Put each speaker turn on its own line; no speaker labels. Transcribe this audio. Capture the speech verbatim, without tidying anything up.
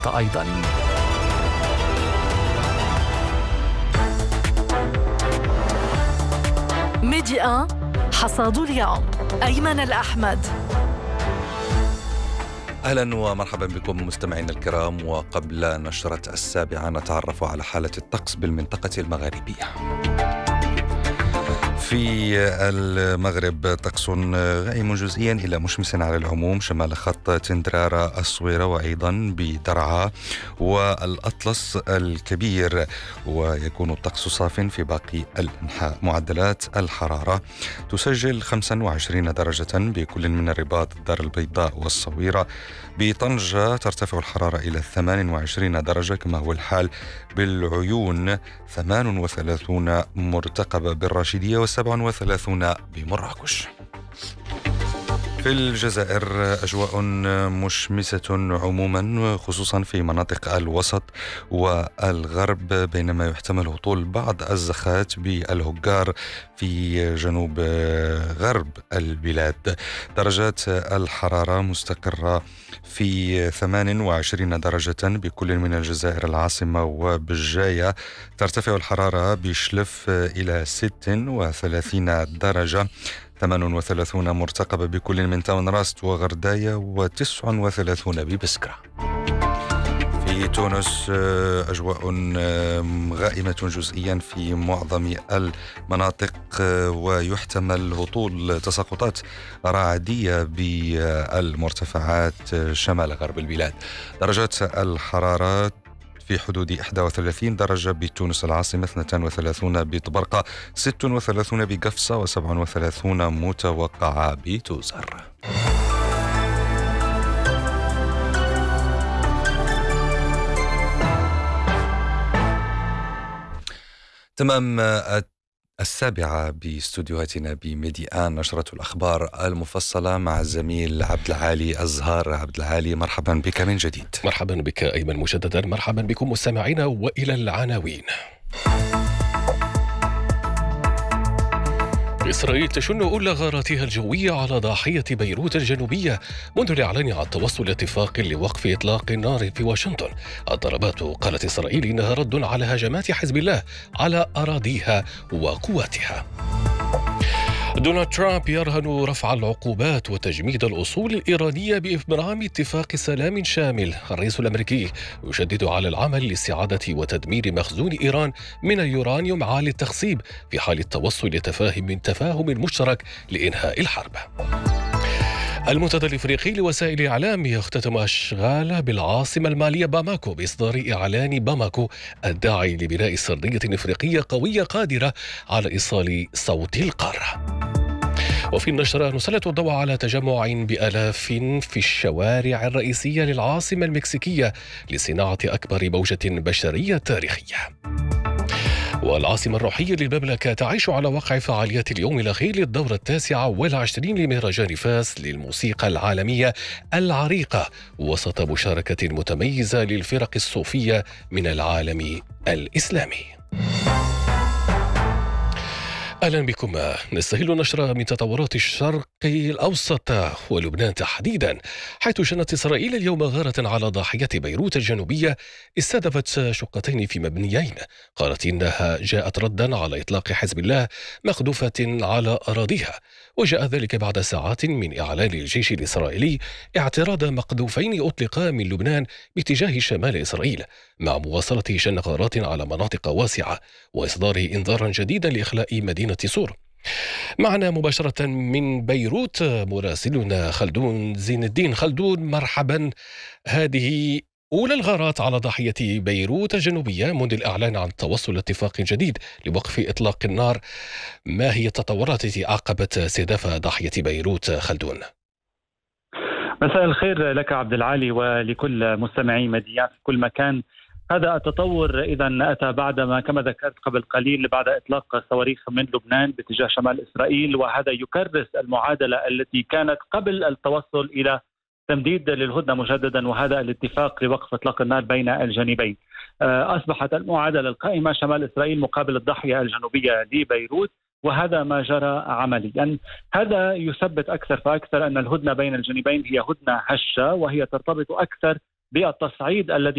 أيضا.
ميديا حصاد اليوم، أيمن الأحمد.
أهلا ومرحبا بكم مستمعينا الكرام. وقبل نشرة السابعة نتعرف على حالة الطقس بالمنطقة المغاربية. في المغرب طقس غائم جزئيا إلى مشمس على العموم شمال خط تندرارة الصويرة وأيضا بدرعا والأطلس الكبير، ويكون الطقس صاف في باقي الأنحاء. معدلات الحرارة تسجل خمسة وعشرين درجة بكل من الرباط، الدار البيضاء والصويرة. بطنجة ترتفع الحرارة إلى ثمانية وعشرين درجة كما هو الحال بالعيون، ثمان وثلاثين مرتقبة بالراشدية وسبع وثلاثون بمراكش. في الجزائر أجواء مشمسة عموما خصوصا في مناطق الوسط والغرب، بينما يحتمل هطول بعض الزخات بالهجار في جنوب غرب البلاد. درجات الحرارة مستقرة في ثمان وعشرين درجة بكل من الجزائر العاصمة وبالجاية. ترتفع الحرارة بشلف إلى ست وثلاثين درجة، ثمان وثلاثين مرتقبة بكل من تاون راست وغرداية، وتسع وثلاثين ببسكرة. في تونس أجواء غائمة جزئيا في معظم المناطق، ويحتمل هطول تساقطات رعدية بالمرتفعات شمال غرب البلاد. درجات الحرارة في حدود إحدى وثلاثين درجة بتونس العاصمة، اثنين وثلاثين بطبرقة، ست وثلاثين بقفصة، وسبع وثلاثين متوقعة بتوزر. تمام السابعة باستوديوهاتنا بميديا نشرة الأخبار المفصلة مع الزميل عبد العالي الزهار. عبد العالي، مرحبا بك من جديد.
مرحبا بك أيمن مجددا، مرحبا بكم مستمعينا، وإلى العناوين. إسرائيل تشن أولى غاراتها الجوية على ضاحية بيروت الجنوبية منذ الإعلان عن توصل اتفاق لوقف إطلاق النار في واشنطن. الضربات، قالت إسرائيل إنها رد على هجمات حزب الله على أراضيها وقواتها. دونالد ترامب يرهن رفع العقوبات وتجميد الأصول الإيرانية بإبرام اتفاق سلام شامل. الرئيس الأمريكي يشدد على العمل لاستعادة وتدمير مخزون إيران من اليورانيوم عالي التخصيب في حال التوصل لتفاهم تفاهم مشترك لإنهاء الحرب. المنتدى الإفريقي لوسائل الإعلام يختتم أشغال بالعاصمة المالية باماكو بإصدار إعلان باماكو الداعي لبناء سردية إفريقية قوية قادرة على إيصال صوت القارة. وفي النشرة نسلط الضوء على تجمع بآلاف في الشوارع الرئيسية للعاصمة المكسيكية لصناعة أكبر موجة بشرية تاريخية. والعاصمة الروحية للمملكة تعيش على وقع فعاليات اليوم الأخير للدورة التاسعة والعشرين لمهرجان فاس للموسيقى العالمية العريقة، وسط مشاركة متميزة للفرق الصوفية من العالم الإسلامي. أهلا بكم. نستهل نشرة من تطورات الشرق الأوسط ولبنان تحديدا، حيث شنت إسرائيل اليوم غارة على ضاحية بيروت الجنوبية استهدفت شقتين في مبنيين. قالت إنها جاءت ردا على إطلاق حزب الله مقذوفة على أراضيها، وجاء ذلك بعد ساعات من إعلان الجيش الإسرائيلي اعتراض مقذوفين أطلقا من لبنان باتجاه شمال إسرائيل، مع مواصلة شن غارات على مناطق واسعة وإصدار إنذارا جديدا لإخلاء مدينة سور. معنا مباشرة من بيروت مراسلنا خلدون زين الدين. خلدون، مرحبا. هذه أولى الغارات على ضاحية بيروت الجنوبية منذ الإعلان عن توصل اتفاق جديد لوقف إطلاق النار. ما هي التطورات التي عقبت استهداف ضاحية بيروت خلدون؟
مساء الخير لك عبد العالي ولكل مستمعي ميديا في كل مكان. هذا التطور إذا أتى بعدما كما ذكرت قبل قليل بعد إطلاق صواريخ من لبنان باتجاه شمال إسرائيل، وهذا يكرس المعادلة التي كانت قبل التوصل إلى تمديد للهدنة مجددا، وهذا الاتفاق لوقف إطلاق النار بين الجانبين. أصبحت المعادلة القائمة شمال إسرائيل مقابل الضاحية الجنوبية لبيروت، وهذا ما جرى عمليا. هذا يثبت أكثر فأكثر أن الهدنة بين الجانبين هي هدنة هشة، وهي ترتبط أكثر بالتصعيد الذي